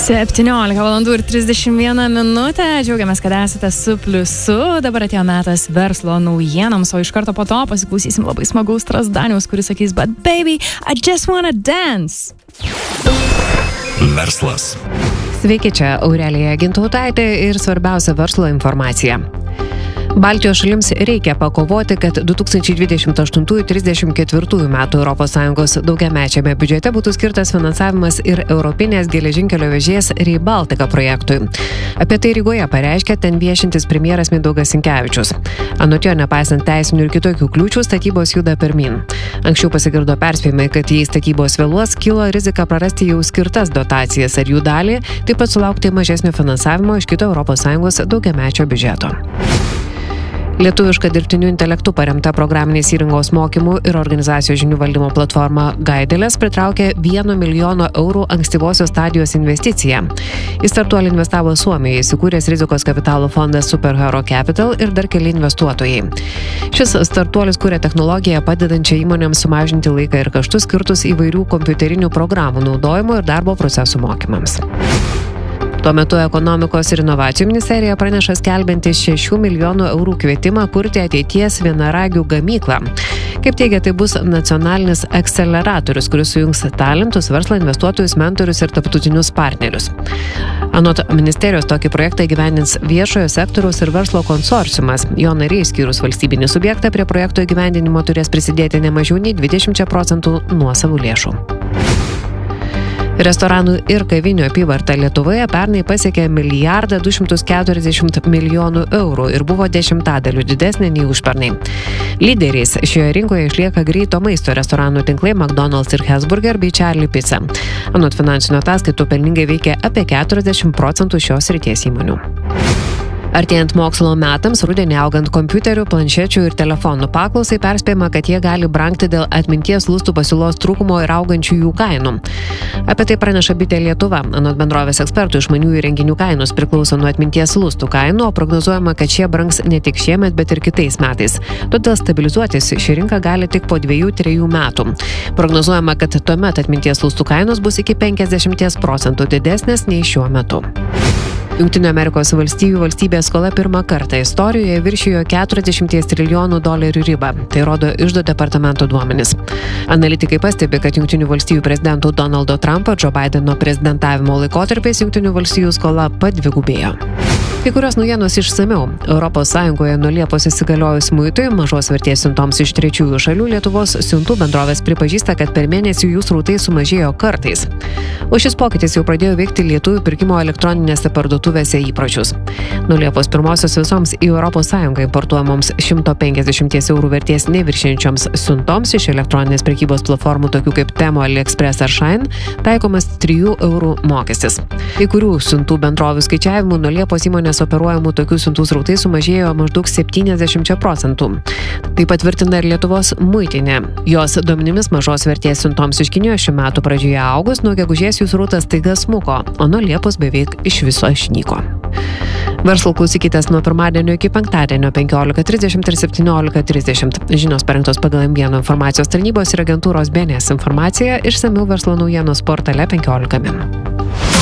17:31. Džiaugiamės, kad esate su Pliusu. Dabar atėjo metas verslo naujienoms, o iš karto po to pasiklausysim labai smagaus Strazdaniaus, kuris sakys: But baby, I just wanna dance. Verslas. Sveiki, čia Aurelija Gintautaitė ir svarbiausia verslo informacija. Baltijos šalims reikia pakovoti, kad 2028-34 metų ES daugiamečiame biudžete būtų skirtas finansavimas ir Europinės geležinkelio vežės Rail Baltica projektui. Apie tai Rygoje pareiškė ten viešintis premjeras Mindaugas Sinkevičius. Anot jo, nepaisant teisinių ir kitokių kliūčių, statybos juda pirmyn. Anksčiau pasigirdo perspėjimai, kad jei statybos vėluos, kilo rizika prarasti jau skirtas dotacijas ar jų dalį, taip pat sulaukti mažesnio finansavimo iš kito ES daugiamečio biudžeto. Lietuviška dirbtiniu intelektu paremta programinės įrangos mokymų ir organizacijos žinių valdymo platforma Gaidelės pritraukė 1 milijono eurų ankstyvosios stadijos investiciją. Į startuolį investavo Suomijoje įsikūręs rizikos kapitalo fondas Superhero Capital ir dar keli investuotojai. Šis startuolis kuria technologiją padedančią įmonėms sumažinti laiką ir kaštus skirtus įvairių kompiuterinių programų naudojimo ir darbo procesų mokymams. Tuo metu Ekonomikos ir inovacijų ministerija praneša skelbianti 6 milijonų eurų kvietimą kurti ateities vienaragių gamyklą. Kaip teigia, tai bus nacionalinis akceleratorius, kuris sujungs talentus, verslo investuotojus, mentorius ir tarptautinius partnerius. Anot ministerijos tokį projektą įgyvendins viešojo sektoriaus ir verslo konsorciumas. Jo nariai, skyrus valstybinį subjektą, prie projekto įgyvendinimo turės prisidėti ne mažiau nei 20% nuosavų lėšų. Restoranų ir kavinių apyvarta Lietuvoje pernai pasiekė 1,240 milijonų eurų ir buvo 10% didesnė nei užpernai. Lyderiais šioje rinkoje išlieka greito maisto restoranų tinklai McDonald's ir Hesburger bei Charlie Pizza. Anot finansinių ataskaitų pelningai veikia apie 40% šios srities įmonių. Artėjant mokslo metams, rudenį augant kompiuterių, planšečių ir telefonų paklausai, perspėjama, kad jie gali brangti dėl atminties lustų pasiūlos trūkumo ir augančių jų kainų. Apie tai praneša Bitė Lietuva. Anot bendrovės ekspertų, išmaniųjų įrenginių kainos priklauso nuo atminties lustų kainų, o prognozuojama, kad šie brangs ne tik šiemet, bet ir kitais metais. Todėl stabilizuotis ši rinka gali tik po 2-3 metų. Prognozuojama, kad tuomet atminties lustų kainos bus iki 50% didesnės nei šiuo metu. Jungtinių Amerikos valstijų valstybės skola pirmą kartą istorijoje viršijo $40 trilijonų ribą. Tai rodo Iždo departamento duomenys. Analitikai pastebi, kad Jungtinių valstijų prezidento Donaldo Trumpo, Joe Bideno prezidentavimo laikotarpiais Jungtinių valstijų skola padvigubėjo. Kai kurios naujienos išsamiau. ES nuo Liepos įsigaliojus muitui mažos vertės siuntoms iš trečiųjų šalių Lietuvos siuntų bendrovės pripažįsta, kad per mėnesį jų srautai sumažėjo kartais. O šis pokytis jau pradėjo veikti lietuvių pirkimo elektroninėse parduotuvėse įpročius. Nuo Liepos 1 visoms į ES importuojamoms 150 eurų vertės neviršiančioms siuntoms iš elektroninės prekybos platformų tokių kaip Temu, AliExpress ar Shine taikomas 3 eurų mokestis. Kai kurių siuntų bendrovių skaičiavimų nuo Liepos įmonės operuojamų tokių siuntų srautai sumažėjo maždaug 70%. Tai patvirtina ir Lietuvos muitinė. Jos duomenimis mažos vertės siuntoms iš Kinijos šių metų pradžioje augus, nuo gegužės jų srautas staiga smuko, o nuo Liepos beveik iš viso išnyko. Verslo klausykitės nuo pirmadienio iki penktadienio 15:30 ir 17:30. Žinios parengtos pagal M1 informacijos tarnybos ir agentūros BNS informaciją, išsamiau verslo naujienos portale 15 min.